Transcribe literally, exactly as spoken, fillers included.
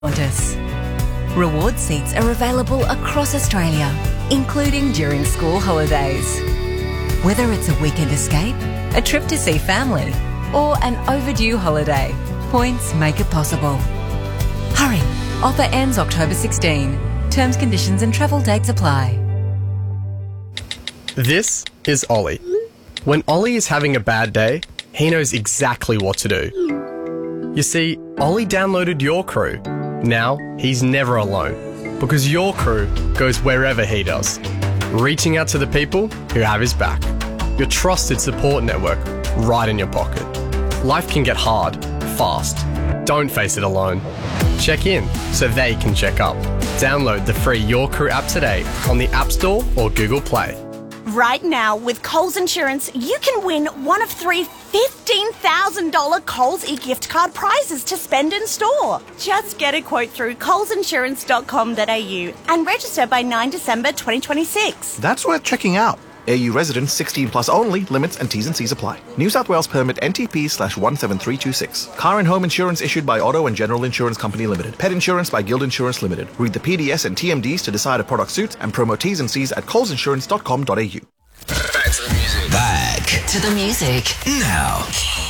Qantas. Reward seats are available across Australia, including during school holidays. Whether it's a weekend escape, a trip to see family, or an overdue holiday, points make it possible. Hurry! Offer ends October sixteenth. Terms, conditions and travel dates apply. This is Ollie. When Ollie is having a bad day, he knows exactly what to do. You see, Ollie downloaded Your Crew. Now, he's never alone, because Your Crew goes wherever he does, reaching out to the people who have his back. Your trusted support network right in your pocket. Life can get hard, fast. Don't face it alone. Check in so they can check up. Download the free Your Crew app today on the App Store or Google Play. Right now, with Coles Insurance, you can win one of three fifteen thousand dollars Coles e-gift card prizes to spend in store. Just get a quote through coles insurance dot com dot a u and register by ninth December twenty twenty-six. That's worth checking out. A U residents sixteen plus only. Limits and T's and C's apply. New South Wales permit N T P slash one seven three two six. Car and home insurance issued by Auto and General Insurance Company Limited. Pet insurance by Guild Insurance Limited. Read the P D S and T M Ds to decide a product suits and promo T's and C's at coles insurance dot com dot a u. Back to the music. Back To the music. now.